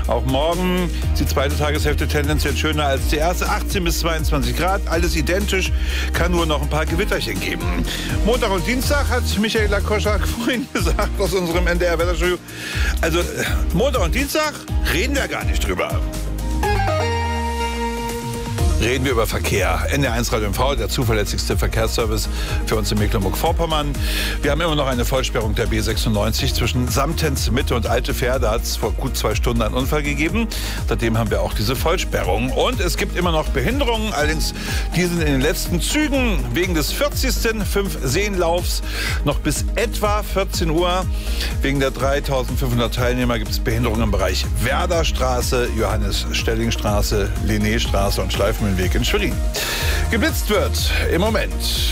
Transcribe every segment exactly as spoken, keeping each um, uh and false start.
Auch morgen ist die zweite Tageshälfte tendenziell schöner als die erste. achtzehn bis zweiundzwanzig Grad, alles identisch, kann nur noch ein paar Gewitterchen geben. Montag und Dienstag hat Michaela Koschak vorhin gesagt aus unserem N D R-Wetterstudio. Also Montag und Dienstag reden wir gar nicht drüber. Reden wir über Verkehr. N D R eins Radio M V, der zuverlässigste Verkehrsservice für uns in Mecklenburg-Vorpommern. Wir haben immer noch eine Vollsperrung der B sechsundneunzig zwischen Samtens, Mitte und Altefähr. Da hat es vor gut zwei Stunden einen Unfall gegeben. Seitdem haben wir auch diese Vollsperrung. Und es gibt immer noch Behinderungen. Allerdings, die sind in den letzten Zügen wegen des vierzigsten Fünf-Seenlaufs noch bis etwa vierzehn Uhr. Wegen der dreitausendfünfhundert Teilnehmer gibt es Behinderungen im Bereich Werderstraße, Johannes-Stelling-Straße, Linné-Straße und Schleifmühlenweg in Schwerin. Geblitzt wird im Moment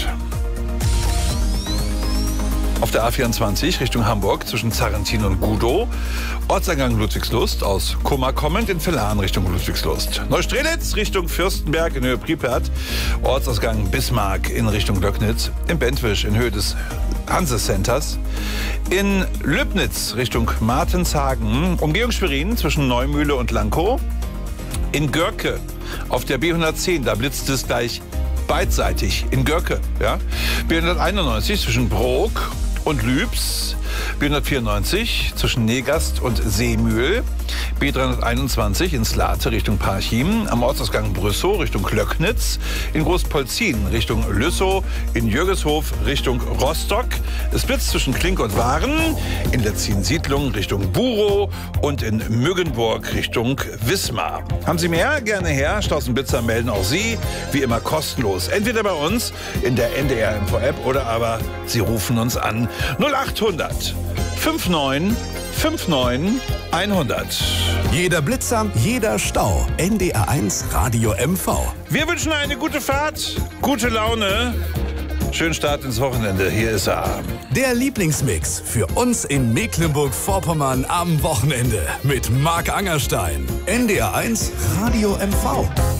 auf der A vierundzwanzig Richtung Hamburg zwischen Zarrentin und Gudow. Ortseingang Ludwigslust aus Kummer kommend in Villaren Richtung Ludwigslust. Neustrelitz Richtung Fürstenberg in Höhe Pripyat. Ortsausgang Bismarck in Richtung Löcknitz. In Bentwisch in Höhe des Hanse-Centers. In Lübnitz Richtung Martenshagen. Umgehung Schwerin zwischen Neumühle und Lankow. In Görke auf der B hundertzehn, da blitzt es gleich beidseitig in Görke. Ja? B hunderteinundneunzig zwischen Brok und Lübs. B hundertvierundneunzig zwischen Negast und Seemühl. B dreihunderteinundzwanzig in Slate Richtung Parchim. Am Ortsausgang Brüssow Richtung Löcknitz. In Großpolzin Richtung Lüssow. In Jürgeshof Richtung Rostock. Es blitzt zwischen Klink und Waren. In Letzin-Siedlung Richtung Burow. Und in Müggenburg Richtung Wismar. Haben Sie mehr? Gerne her. Stausenblitzer melden auch Sie. Wie immer kostenlos. Entweder bei uns in der N D R M V-App oder aber Sie rufen uns an null achthundert neunundfünfzig neunundfünfzig hundert. Jeder Blitzer, jeder Stau. N D R eins Radio M V. Wir wünschen eine gute Fahrt, gute Laune. Schönen Start ins Wochenende. Hier ist er. Der Lieblingsmix für uns in Mecklenburg-Vorpommern am Wochenende mit Marc Angerstein. N D R eins Radio M V.